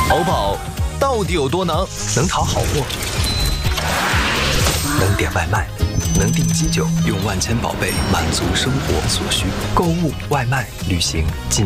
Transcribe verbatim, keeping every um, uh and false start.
淘宝到底有多能？能淘好货，能点外卖，能订机酒，用万千宝贝满足生活所需。购物、外卖、旅行，尽